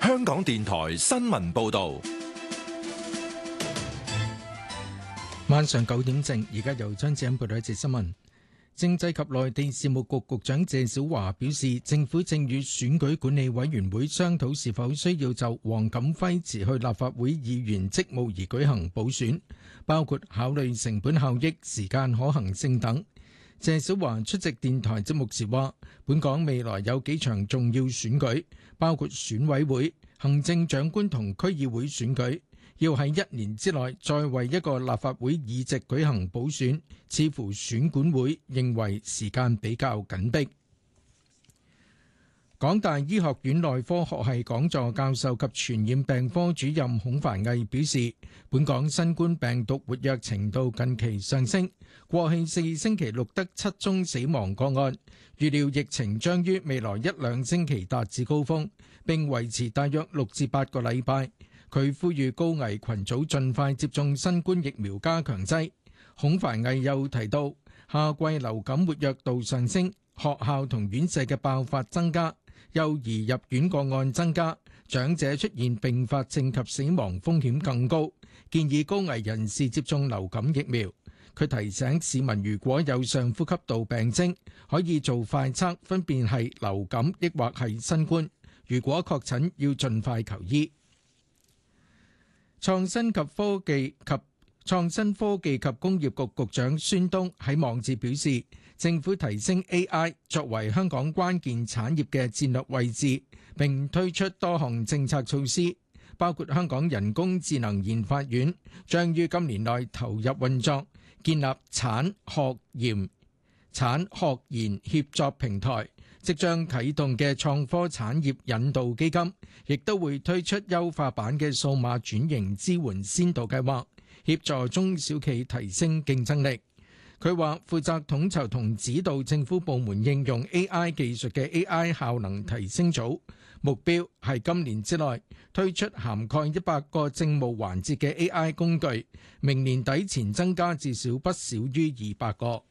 香港電台新聞報道。 晚上9點正，而家由張子欣報道一節新聞。政制及內地事務局局長謝小華表示，政府正與選舉管理委員會商討是否需要就黃錦輝辭去立法會議員職務而舉行補選，包括考慮成本效益、時間可行性等。謝小華出席電台節目時話，本港未來有幾場重要選舉，包括選委會、行政長官同區議會選舉，要喺1年之內再為一個立法會議席舉行補選，似乎選管會認為時間比較緊迫。港大醫學院內科學系講座教授及傳染病科主任孔繁毅表示，本港新冠病毒活躍程度近期上升，過去4星期錄得7宗死亡個案，預料疫情將於未來1-2星期達至高峰，並維持大約6至8個禮拜。佢呼籲高危群組盡快接種新冠疫苗加強劑。孔繁毅又提到，夏季流感活躍度上升，學校同院舍嘅爆發增加，幼兒入院個案增加，長者出現併發症及死亡風險更高，建議高危人士接種流感疫苗。佢提醒市民，如果有上呼吸道病徵，可以做快測，分辨係流感抑或係新冠。如果確診，要盡快求醫。創新科技及工業局局長孫東喺網誌表示，政府提升 AI 作為香港關鍵產業嘅戰略位置，並推出多項政策措施，包括香港人工智能研發院將於今年內投入運作，建立產學研協作平台，即將啟動嘅創科產業引導基金，亦都會推出優化版嘅數碼轉型支援先導計劃，協助中小企提升競爭力。佢話負責統籌同指導政府部門應用 AI 技術嘅 AI 效能提升組，目標係今年之內推出涵蓋100個政務環節嘅 AI 工具，明年底前增加至少不少於200個。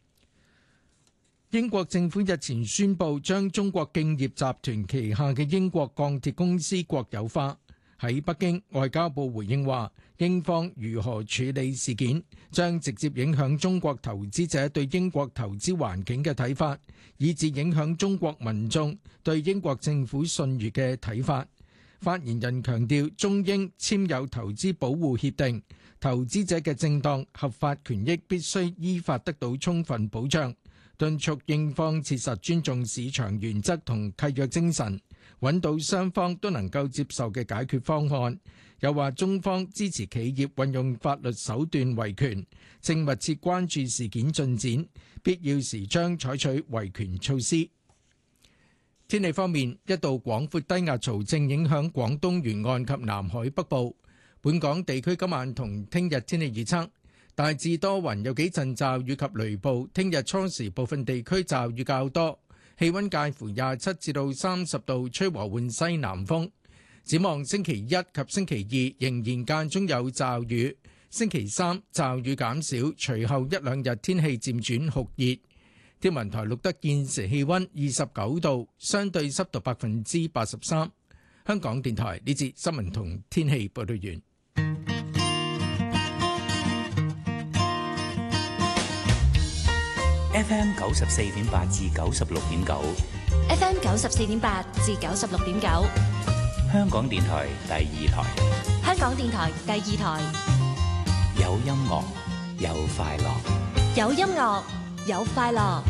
英國政府日前宣布將中國敬業集團旗下嘅英國鋼鐵公司國有化。喺北京，外交部回應話，英方如何處理事件，將直接影響中國投資者對英國投資環境嘅睇法，以至影響中國民眾對英國政府信譽嘅睇法。發言人強調，中英簽有投資保護協定，投資者嘅正當合法權益必須依法得到充分保障，敦促英方切實尊重市場原則同契約精神，揾到雙方都能夠接受嘅解決方案。又話中方支持企業運用法律手段維權，正密切關注事件進展，必要時將採取維權措施。天氣方面，一道廣闊低壓槽正影響廣東沿岸及南海北部。本港地區今晚同聽日天氣預測，大致多雲，有幾陣驟雨及雷暴。聽日初時部分地區驟雨較多，氣溫介乎27至到30度，吹和緩西南風。展望星期一及星期二仍然間中有驟雨，星期三驟雨減少，隨後1-2日天氣漸轉酷熱。天文台錄得現時氣溫29度，相對濕度83%。香港電台呢節新聞同天氣報道完。 FM 94.8至96.9 ，FM 94.8至96.9， 香港電台第2台， 香港電台第2台， 有音樂，有快樂， 有音樂，有快樂。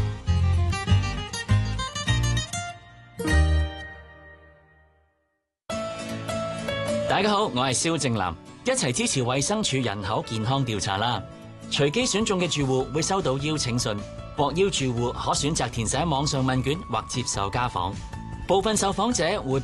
大家好，我係蕭正楠，一齊支持衛生署人口健康調查啦！隨機選中嘅住戶會收到邀請信，獲邀住戶可選擇填寫網上問卷或接受家訪。部分受訪者會